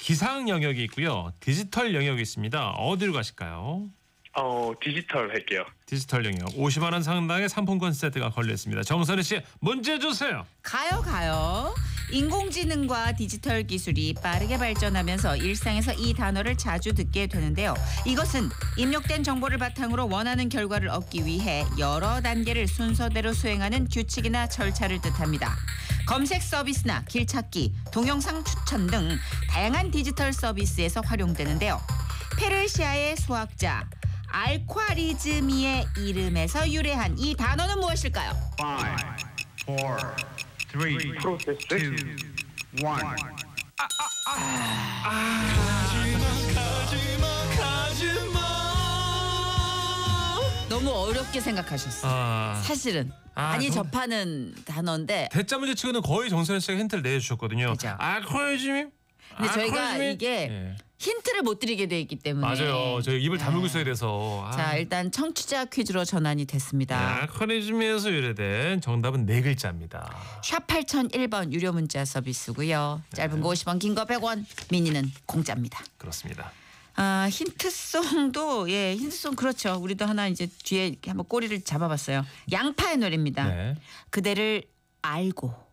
기상 영역이 있고요. 디지털 영역이 있습니다. 어디로 가실까요? 디지털 할게요. 디지털 영역 50만 원 상당의 상품권 세트가 걸려있습니다. 정선희 씨 문제 주세요. 가요. 인공지능과 디지털 기술이 빠르게 발전하면서 일상에서 이 단어를 자주 듣게 되는데요. 이것은 입력된 정보를 바탕으로 원하는 결과를 얻기 위해 여러 단계를 순서대로 수행하는 규칙이나 절차를 뜻합니다. 검색 서비스나 길찾기, 동영상 추천 등 다양한 디지털 서비스에서 활용되는데요. 페르시아의 수학자 알콰리즈미의 이름에서 유래한 이 단어는 무엇일까요? 5, 4, 3, 프로세스? 2, 1. 너무 어렵게 생각하셨어요. 사실은 많이 접하는 단어인데 대자 문제 치고는 거의 정선희 씨가 힌트를 내주셨거든요. 그죠. 알코올즘이? 근데 저희가 이게 힌트를 못 드리게 돼 있기 때문에 맞아요. 저희 입을 다물고 있어야 돼서. 자, 일단 청취자 퀴즈로 전환이 됐습니다. 알코올즘에서 유래된 정답은 4글자입니다. 샵 8001번 유료 문자 서비스고요. 짧은 거 50원, 긴 거 100원, 미니는 공짜입니다. 그렇습니다. 힌트송도 힌트송 그렇죠. 우리도 하나 이제 뒤에 이렇게 한번 꼬리를 잡아봤어요. 양파의 노래입니다. 네. 그대를 알고.